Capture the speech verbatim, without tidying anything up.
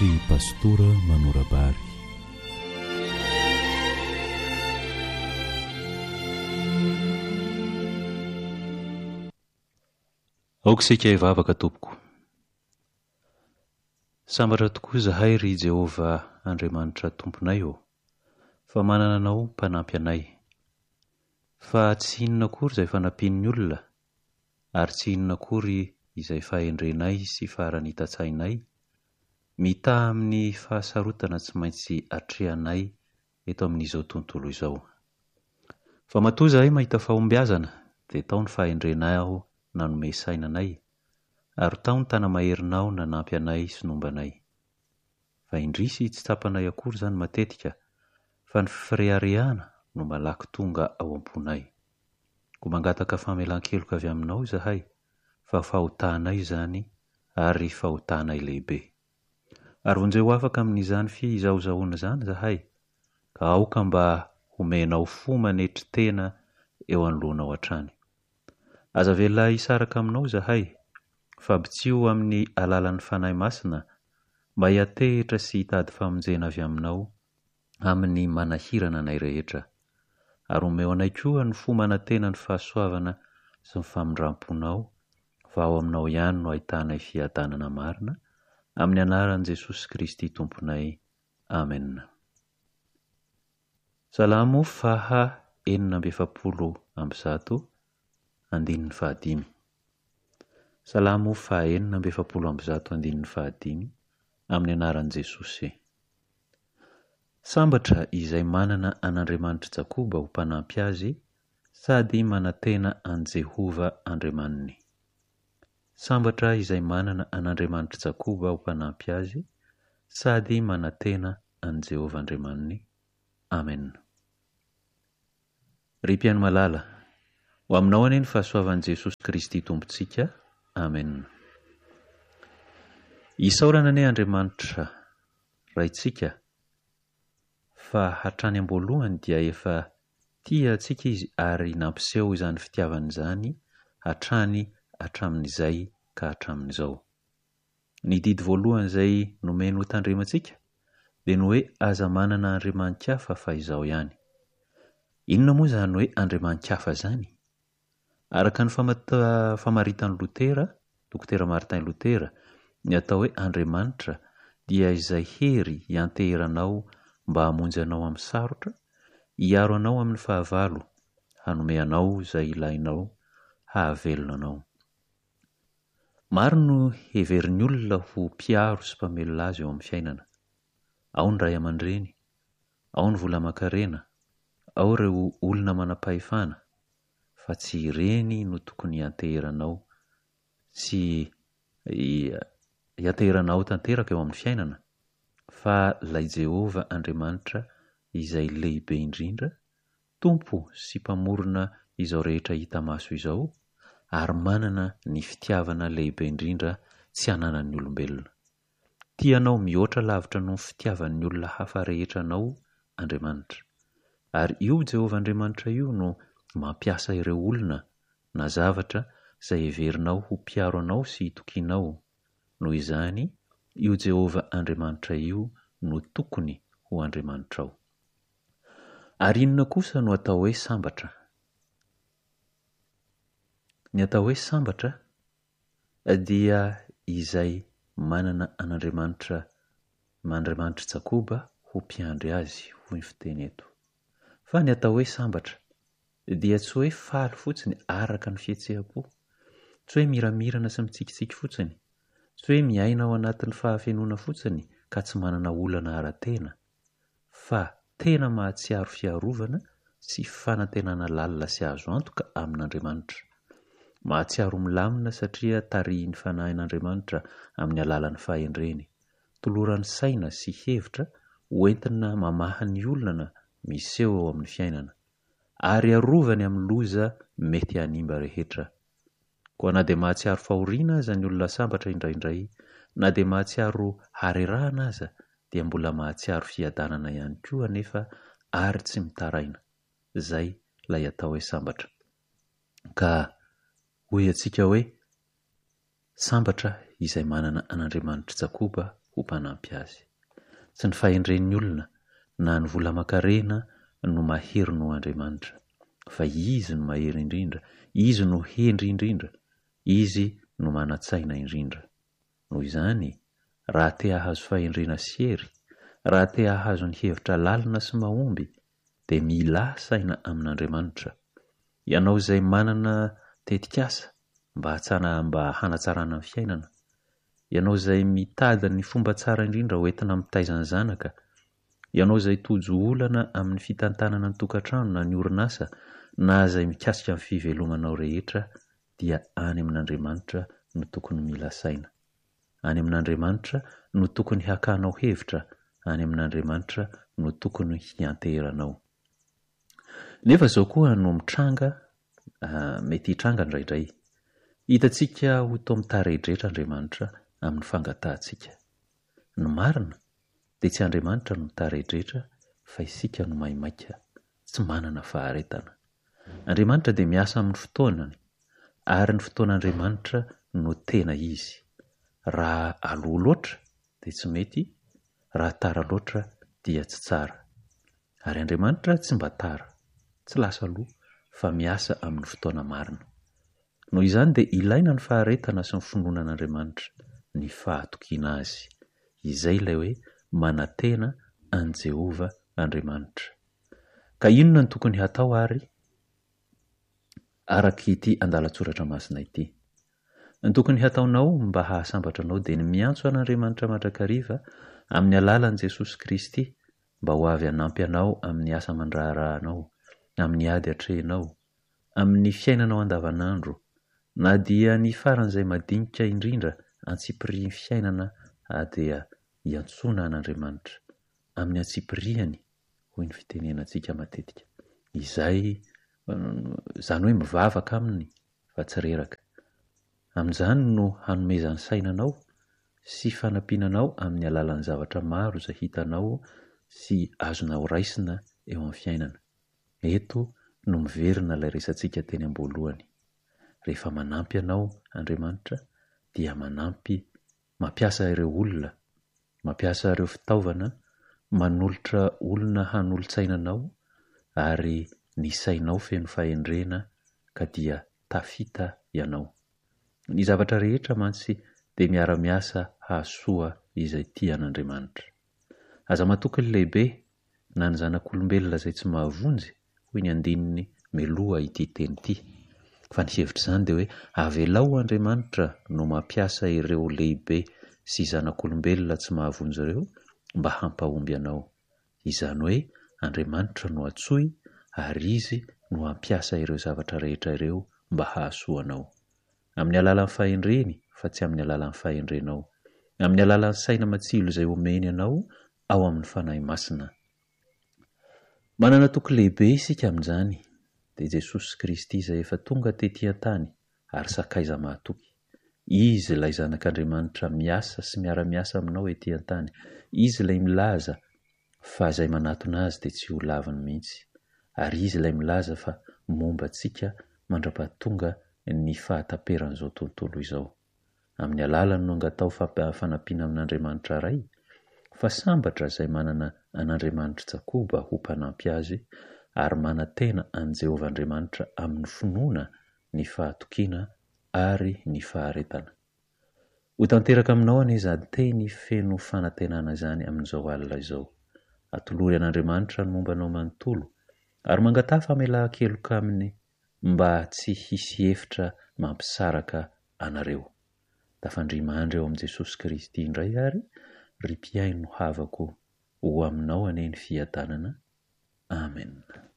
ry pastora Manorabary. Aoka isika hivavaka tompoko. Sambatra tokoa zahay ry Jehovah Andriamanitra tomponay ô, fa manana anao mpanampy anay. Fa tsy inona akory izay fanampian'ny olona, ary tsy inona akory izay fahendrenay sy faharanita-tsainay, mitaha amin'ny fahasarotana tsy maintsy atrehanay eto amin'izao tontolo izao. Fa matoa zahay mahita fahombiazana, dia tao ny fahendrenay aho nanome sainanay, ary tao ny tana-maherinao nanampy anay sy nombanay. Fa indrisy tsy tapanay akory izany matetika, fa ny fireharehana no malaky tonga ao am-ponay. Ko mangataka famelan-keloka avy aminao zahay, fa fahotahanay izany ary fahotahanay lehibe. Ary vonjeo afaka amin'izany fizahozahoana izany zahay, ka aoka mba homenao fo manetry tena eo anoloanao hatrany. Aza velona hisaraka aminao zahay, fa bitsio amin'ny alalan'ny fanahy masina, mba hiatehitra sy hitady famonjena avy aminao amin'ny manahirana anay rehetra. Ary omeo anay koa ny fo manantena ny fahasoavana sy ny famindramponao, fa ao aminao ihany no ahitanay fiadanana marina, amin'ny anaran'i Jesosy Kristy tomponay. Amen. Salamo faha enina amby efapolo amby zato, andinin'ny fahadimy. Salamo faha enina amby efapolo amby zato, andinin'ny fahadimy, amin'ny anaran'i Jesosy. Sambatra izay manana an'Andriamanitra Jakoba ho mpanampy azy, sady manantena an Jehova Andriamaniny. Sambatra izay manana an'Andriamanitra Jakoba ho mpanampy azy, sady manantena an Jehova Andriamaniny. Amen. Ry mpiaino malala, ho aminao anie ny fahasoavan'i Jesosy Kristy tompontsika. Amen. Isaorana anie Andriamanitra raintsika, fa hatrany am-boalohany dia efa tia antsika izy ary nampiseho izany fitiavana izany hatrany hatramin'izay ka hatramin'izao. Ny didy voalohany izay nomeny ho tandremantsika dia ny hoe aza manana andriaman-kafa fa izao ihany. Inona moa izany hoe andriaman-kafa izany? Araka ny famata- famaritan'i Lotera, Dokotera Martin Lotera, ny atao hoe Andriamanitra dia izay hery hianteheranao mba hamonjy anao amin'ny sarotra, hiaro anao amin'ny fahavalo, hanome anao izay ilainao, hahavelona anao. Maro no heverin'ny olona ho mpiaro sy mpamelona azy eo amin'ny fiainana. Ao ny ray aman-dreny, ao ny vola aman-karena, ao ireo olona manam-pahefana, fa tsy ireny no tokony hianteheranao sy hianteheranao tanteraka eo amin'ny fiainana, fa ilay Jehova Andriamanitra izay lehibe indrindra, tompo sy mpamorona izao rehetra hita maso izao, ary manana ny fitiavana lehibe indrindra tsy hananan'ny olombelona. Tianao mihoatra lavitra noho ny fitiavan'ny olona hafa rehetra anao Andriamanitra. Ary io Jehova Andriamanitra io no mampiasa ireo olona na zavatra izay heverinao ho mpiaro anao sy hitokianao. Noho izany, io Jehova Andriamanitra io no tokony ho Andriamanitrao. Ary inona kosa no atao hoe sambatra? Ny atao hoe sambatra dia izay manana an'Andriamanitra, Andriamanitra Jakoba ho mpiandry azy, hoy ny fiteny eto. Fa ny atao hoe sambatra dia tsy hoe faly fotsiny araka ny fihetseham-po, tsy hoe miramirana sy mitsikitsiky fotsiny, tsy hoe miaina ao anatin'ny fahafenoana fotsiny ka tsy manana olana ara-tena, fa tena mahatsiaro fiarovana sy fanantenana lalina sy azo antoka amin'Andriamanitra. Mahatsiaro milamina satria tarihin'ny fanahin'Andriamanitra amin'ny alalan'ny fahendreny, toloran'ny saina sy hevitra hoentina mamaha ny olana miseho ao amin'ny fiainana, ary arovany amin'ny loza mety hanimba rehetra. Koa na dia mahatsiaro fahoriana aza ny olona sambatra indraindray, na dia mahatsiaro harerahana aza, dia mbola mahatsiaro fiadanana ihany koa anefa ary tsy mitaraina. Zay lay atao hoe sambatra. Ka hoy antsika hoe sambatra izay manana an'Andriamanitra Jakoba ho mpanampy azy. Tsy ny fahendren'ny olona na ny vola aman-karena no mahery no Andriamanitra, fa izy no mahery indrindra, izy no hendry indrindra, izy no manatsaina indrindra. Noho izany, raha te hahazo fahendrena sy hery, raha te hahazo ny hevitra lalina sy mahomby, dia mila saina amin'Andriamanitra. Ianao izay manana tetikasa mba hatsana mba hanatsarana ny fiainana, ianao izay mitady ny fomba tsara indrindra hoentina mitaiza ny zanaka, ianao izay tojo olana amin'ny fitantanana ny tokantrano na ny orinasa, na izay mikasika amin'ny fivelomanao rehetra, dia any amin'Andriamanitra no tokony mila saina. Any amin'Andriamanitra no tokony hakanao hevitra, any amin'Andriamanitra no tokony hianteheranao. Nefa izao koa no mitranga, uh, mety hitranga indraindray. Hitantsika ho toa mitarehdretra Andriamanitra amin'ny fangatahantsika. Ny marina dia tsy Andriamanitra no mitarehdretra, fa isika no maimaika, tsy manana faharetana. Andriamanitra dia miasa amin'ny fotoanany, ary ny fotoan'Andriamanitra no tena izy. Raha aloha loatra dia tsy mety, raha tara loatra dia tsy tsara. Ary Andriamanitra tsy mba tara, tsy lasa aloha, fa miasa amin'ny fotoana marina. Noho izany dia ilaina ny faharetana sy ny finoanan'Andriamanitra, ny fahatokiana azy. Izay ilay hoe manantena an Jehova Andriamanitra. Ka inona no tokony hatao ary araka ity andalatsoratra masina ity? Ny tokony hataonao mba hahasambatra anao dia ny miantso an'Andriamanitra mandrakariva amin'ny alalan'i Jesosy Kristy, mba ho avy hanampy anao amin'ny asa aman-draharahanao, amin'ny ady atrehinao, amin'ny fiainanao andavanandro, na dia ny faran'izay madinika indrindra antsipirian'ny fiainana dia hiantsoana an'Andriamanitra amin'ny antsipiriany, hoy ny fitenenantsika matetika. Izay izany hoe mivavaka aminy fa tsy reraka. Amin'izany no hanomezany sainanao sy fanampinanao amin'ny alalan'ny zavatra maro izay hitanao sy azonao raisina eo amin'ny fiainana. Eto no miverina ilay resantsika teny am-boalohany. Rehefa manampy anao Andriamanitra dia manampy, mampiasa ireo olona, mampiasa ireo fitaovana, manolotra olona hanolotsainanao, ary ny sainao feno fahendrena ka dia tafita ianao. Ny zavatra rehetra mantsy dia miara-miasa hahasoa izay tian'Andriamanitra. Aza matoky ny lehibe na ny zanak'olombelona izay tsy mahavonjy, hoy ny andininy meloha ity teny ity. Fa ny hevitra izany dia hoe avelao Andriamanitra no mampiasa ireo lehibe sy zanak'olombelona tsy mahavonjy ireo mba hampahomby anao. Izany hoe Andriamanitra no atsoy, ary izy no hampiasa ireo zavatra rehetra ireo mba hahasoa anao. Amin'ny alalan'ny fahendreny, fa tsy amin'ny alalan'ny fahendrenao. Amin'ny alalan'ny saina matsilo izay omeny anao ao amin'ny fanahy masina. Manana toky lehibe isika amin'izany, dia Jesosy Kristy izay efa tonga tetỳ an-tany ary sakaiza mahatoky. Izy ilay zanak'Andriamanitra miasa sy miara-miasa aminao etỳ an-tany. Izy ilay milaza fa izay manatona azy dia tsy ho laviny mihitsy. Ary izy ilay milaza fa momba antsika mandra-pahatonga ny fahataperan'izao tontolo izao. Amin'ny alalany no angatao fanampiana amin'Andriamanitra ray, fa sambatra izay manana an'Andriamanitra Jakoba ho mpanampy azy, ary manantena an Jehova Andriamanitra amin'ny finoana, ny fahatokiana ary ny faharetana. Ho tanteraka aminao an'iza teny feno fanantenana izany amin'izao alina izao. Atolory an'Andriamanitra ny mombanao manontolo, ary mangatà famelan-keloka aminy mba tsy hisy efitra mampisaraka anareo. Tafandrimandry eo amin'i Jesosy Kristy indray ary, ry mpiaino havako ho aminao aneny fiadanana. Amen.